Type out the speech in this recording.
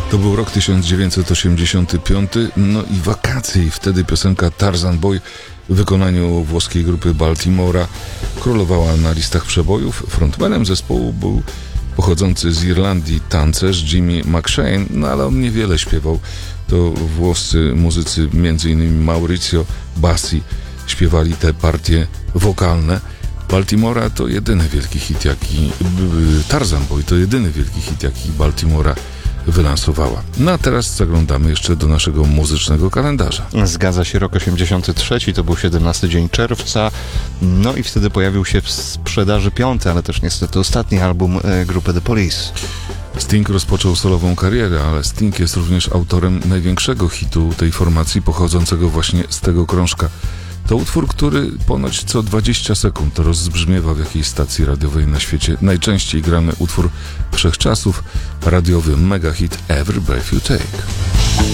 To był rok 1985, no i wakacje, i wtedy piosenka Tarzan Boy w wykonaniu włoskiej grupy Baltimora królowała na listach przebojów. Frontmanem zespołu był pochodzący z Irlandii tancerz Jimmy McShane, no ale on niewiele śpiewał. To włoscy muzycy, m.in. Maurizio Bassi, śpiewali te partie wokalne. Baltimora to jedyny wielki hit, jaki Tarzan Boy to jedyny wielki hit, jaki Baltimora wylansowała. No a teraz zaglądamy jeszcze do naszego muzycznego kalendarza. Zgadza się, rok 83, to był 17 dzień czerwca, no i wtedy pojawił się w sprzedaży 5., ale też niestety ostatni album grupy The Police. Sting rozpoczął solową karierę, ale Sting jest również autorem największego hitu tej formacji, pochodzącego właśnie z tego krążka. To utwór, który ponoć co 20 sekund rozbrzmiewa w jakiejś stacji radiowej na świecie. Najczęściej grany utwór wszechczasów, radiowy megahit Every Breath You Take.